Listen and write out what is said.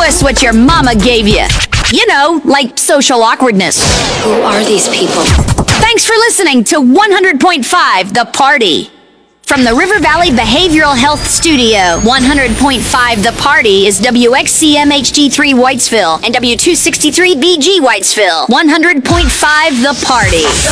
us what your mama gave you. You know, like social awkwardness. Who are these people? Thanks for listening to 100.5 The Party. From the River Valley Behavioral Health Studio, 100.5 The Party is WXCM-HD3 Whitesville and W263BG Whitesville. 100.5 The Party.